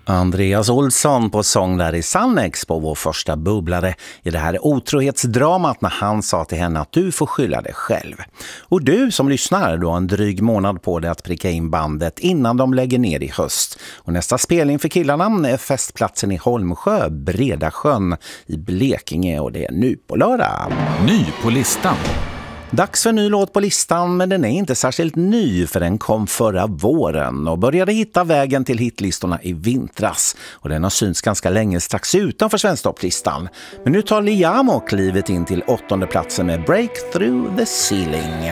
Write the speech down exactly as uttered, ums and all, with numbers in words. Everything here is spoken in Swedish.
Andreas Olsson på sång där i Sannex på vår första bubblare i det här otrohetsdramat när han sa till henne att du får skylla dig själv. Och du som lyssnar, du har en dryg månad på dig att pricka in bandet innan de lägger ner i höst. Och nästa spelning för killarna är festplatsen i Holmsjö, Bredasjön i Blekinge, och det är nu på lördag. Ny på listan. Dags för en ny låt på listan, men den är inte särskilt ny för den kom förra våren och började hitta vägen till hitlistorna i vintras. Och den har synts ganska länge strax utanför svensktopplistan. Men nu tar Liam klivet in till åttonde platsen med Break Through the Ceiling.